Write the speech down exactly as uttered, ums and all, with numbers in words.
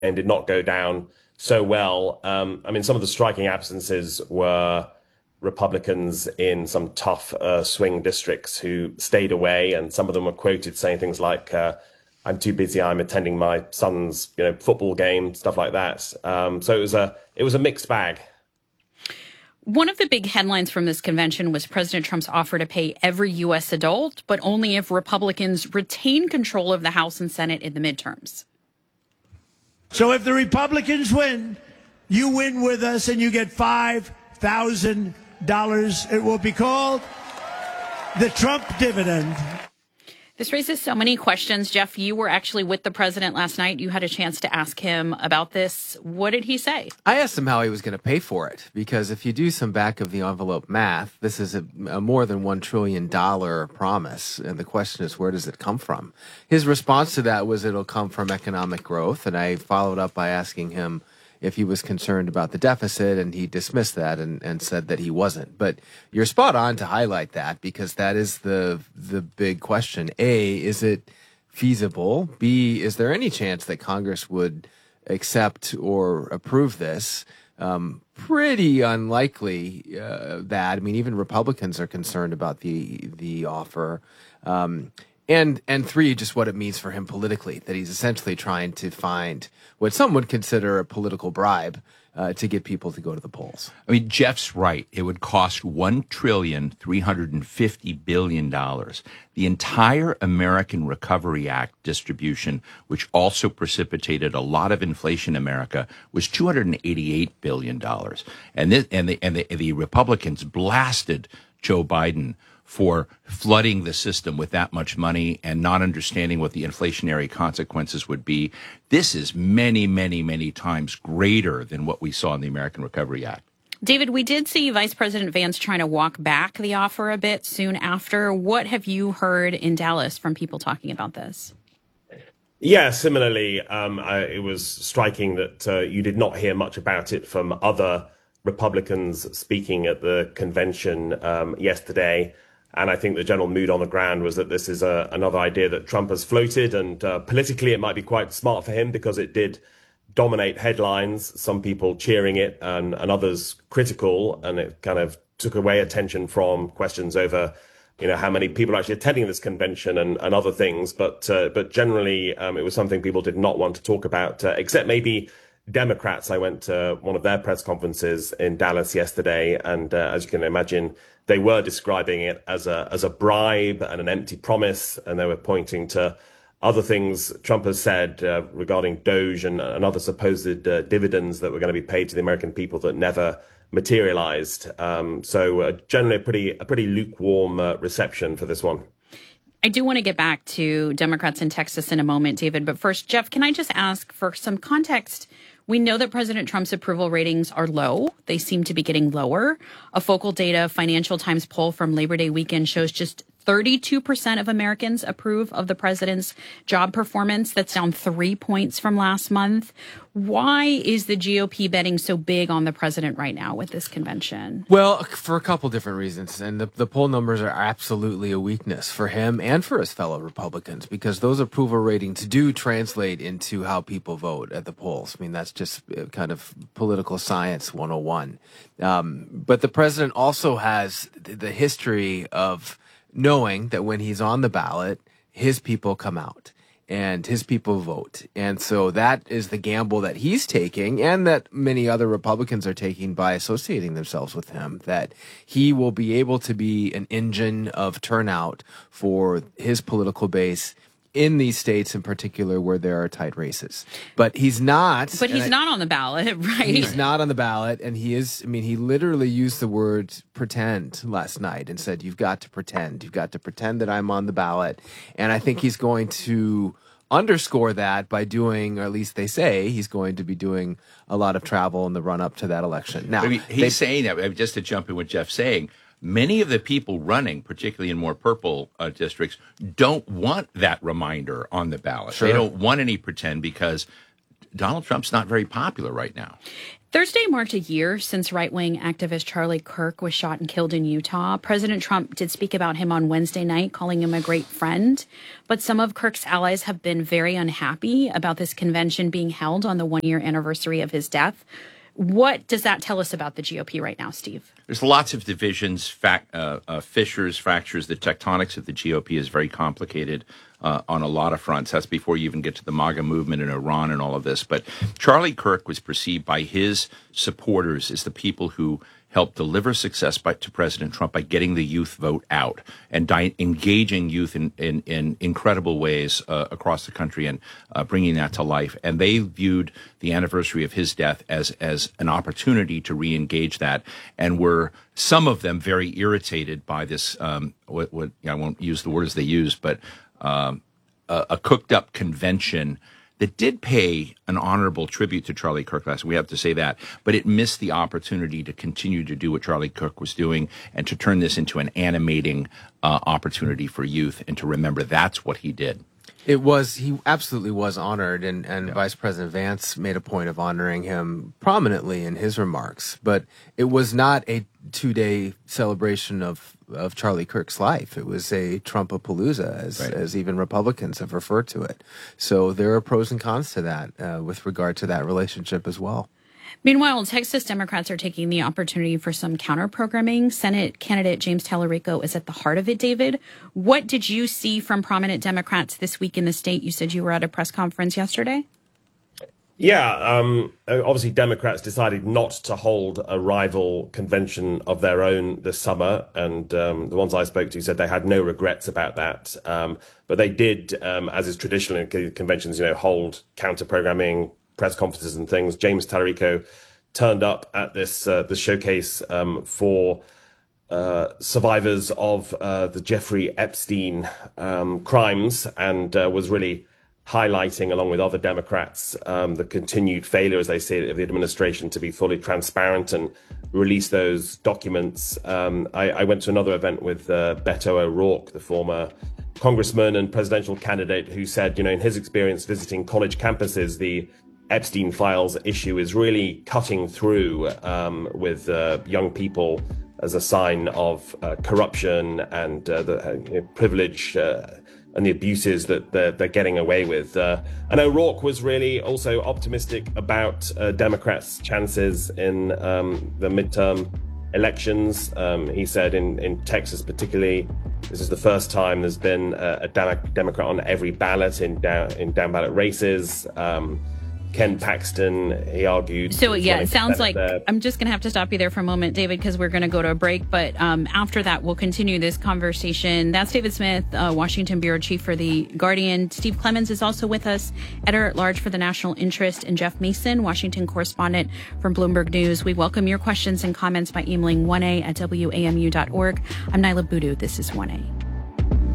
did not go down so well. Um, I mean, some of the striking absences were Republicans in some tough uh, swing districts who stayed away, and some of them were quoted saying things like, uh, "I'm too busy. I'm attending my son's, you know, football game," stuff like that. Um, so it was a it was a mixed bag. One of the big headlines from this convention was President Trump's offer to pay every U S adult, but only if Republicans retain control of the House and Senate in the midterms. So if the Republicans win, you win with us and you get five thousand dollars. It will be called the Trump dividend. This raises so many questions. Jeff, you were actually with the president last night. You had a chance to ask him about this. What did he say? I asked him how he was going to pay for it, because if you do some back of the envelope math, this is a, a more than one trillion dollars promise. And the question is, where does it come from? His response to that was it'll come from economic growth. And I followed up by asking him if he was concerned about the deficit, and he dismissed that and, and said that he wasn't. But you're spot on to highlight that, because that is the the big question. A, is it feasible? B, is there any chance that Congress would accept or approve this? Um, pretty unlikely uh, that. I mean, even Republicans are concerned about the the offer. Um, And and three, just what it means for him politically, that he's essentially trying to find what some would consider a political bribe uh, to get people to go to the polls. I mean, Jeff's right. It would cost one trillion three hundred fifty billion dollars. The entire American Recovery Act distribution, which also precipitated a lot of inflation in America, was two hundred eighty-eight billion dollars. And this, and the and the, the Republicans blasted Joe Biden for flooding the system with that much money and not understanding what the inflationary consequences would be. This is many, many, many times greater than what we saw in the American Recovery Act. David, we did see Vice President Vance trying to walk back the offer a bit soon after. What have you heard in Dallas from people talking about this? Yeah, similarly, um, I, it was striking that uh, you did not hear much about it from other Republicans speaking at the convention um, yesterday. And I think the general mood on the ground was that this is a, another idea that Trump has floated. And uh, politically, it might be quite smart for him because it did dominate headlines, some people cheering it and, and others critical. And it kind of took away attention from questions over, you know, how many people are actually attending this convention and, and other things. But uh, but generally, um, it was something people did not want to talk about, uh, except maybe Democrats. I went to one of their press conferences in Dallas yesterday, and uh, as you can imagine, they were describing it as a as a bribe and an empty promise, and they were pointing to other things Trump has said uh, regarding Doge and, and other supposed uh, dividends that were going to be paid to the American people that never materialized. Um, so uh, generally, a pretty a pretty lukewarm uh, reception for this one. I do want to get back to Democrats in Texas in a moment, David. But first, Jeff, can I just ask for some context? We know that President Trump's approval ratings are low. They seem to be getting lower. A Focal Data Financial Times poll from Labor Day weekend shows just thirty-two percent of Americans approve of the president's job performance. That's down three points from last month. Why is the G O P betting so big on the president right now with this convention? Well, for a couple different reasons. And the, the poll numbers are absolutely a weakness for him and for his fellow Republicans, because those approval ratings do translate into how people vote at the polls. I mean, that's just kind of political science one oh one. Um, but the president also has the history of knowing that when he's on the ballot, his people come out and his people vote. And so that is the gamble that he's taking, and that many other Republicans are taking by associating themselves with him, that he will be able to be an engine of turnout for his political base in these states in particular where there are tight races. But he's not. But he's I, not on the ballot, right? He's not on the ballot. And he is, I mean, he literally used the word pretend last night and said, you've got to pretend. You've got to pretend that I'm on the ballot. And I think he's going to underscore that by doing, or at least they say, he's going to be doing a lot of travel in the run up to that election. Now, I mean, he's they, saying that, I mean, just to jump in what Jeff's saying, many of the people running, particularly in more purple uh, districts, don't want that reminder on the ballot. Sure. They don't want any pretend because Donald Trump's not very popular right now. Thursday marked a year since right-wing activist Charlie Kirk was shot and killed in Utah. President Trump did speak about him on Wednesday night, calling him a great friend. But some of Kirk's allies have been very unhappy about this convention being held on the one-year anniversary of his death. What does that tell us about the G O P right now, Steve? There's lots of divisions, fact, uh, uh, fissures, fractures. The tectonics of the G O P is very complicated uh, on a lot of fronts. That's before you even get to the MAGA movement in Iran and all of this. But Charlie Kirk was perceived by his supporters as the people who helped deliver success by, to President Trump by getting the youth vote out and di- engaging youth in, in, in incredible ways uh, across the country and uh, bringing that to life. And they viewed the anniversary of his death as as an opportunity to re-engage that, and were some of them very irritated by this. Um, what, what I won't use the words they used, but um, a, a cooked-up convention that did pay an honorable tribute to Charlie Kirk last week. We have to say that. But it missed the opportunity to continue to do what Charlie Kirk was doing and to turn this into an animating uh, opportunity for youth and to remember that's what he did. It was, he absolutely was honored, and, and yeah. Vice President Vance made a point of honoring him prominently in his remarks. But it was not a two-day celebration of, of Charlie Kirk's life. It was a Trumpapalooza, as, right. as even Republicans have referred to it. So there are pros and cons to that uh, with regard to that relationship as well. Meanwhile, Texas Democrats are taking the opportunity for some counter-programming. Senate candidate James Tallarico is at the heart of it, David. What did you see from prominent Democrats this week in the state? You said you were at a press conference yesterday. Yeah, um, obviously Democrats decided not to hold a rival convention of their own this summer. And um, the ones I spoke to said they had no regrets about that. Um, but they did, um, as is traditional in conventions, you know, hold counter-programming, press conferences and things. James Tallarico turned up at this uh, this showcase um, for uh, survivors of uh, the Jeffrey Epstein um, crimes, and uh, was really highlighting, along with other Democrats, um, the continued failure, as they say, of the administration to be fully transparent and release those documents. Um, I, I went to another event with uh, Beto O'Rourke, the former congressman and presidential candidate, who said, you know, in his experience visiting college campuses, the Epstein files issue is really cutting through um, with uh, young people as a sign of uh, corruption and uh, the uh, you know, privilege uh, and the abuses that they're, they're getting away with. Uh, and O'Rourke was really also optimistic about uh, Democrats' chances in um, the midterm elections. Um, he said in, in Texas particularly, this is the first time there's been a, a Democrat on every ballot in down, in down ballot races. Um, Ken Paxton, he argued. So, yeah, it sounds like there. I'm just going to have to stop you there for a moment, David, because we're going to go to a break. But um, after that, we'll continue this conversation. That's David Smith, uh, Washington Bureau Chief for The Guardian. Steve Clemons is also with us, editor-at-large for The National Interest, and Jeff Mason, Washington correspondent from Bloomberg News. We welcome your questions and comments by emailing one a at w a m u dot org. I'm Nyla Boodoo. This is one A.